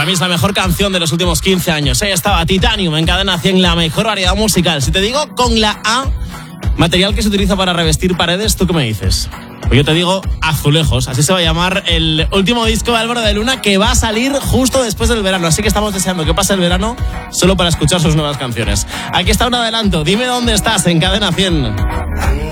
Para mí es la mejor canción de los últimos 15 años. Ahí estaba Titanium en Cadena 100, la mejor variedad musical. Si te digo con la A, material que se utiliza para revestir paredes, ¿tú qué me dices? Pues yo te digo Azulejos. Así se va a llamar el último disco de Álvaro de Luna, que va a salir justo después del verano. Así que estamos deseando que pase el verano solo para escuchar sus nuevas canciones. Aquí está un adelanto. Dime dónde estás en Cadena 100.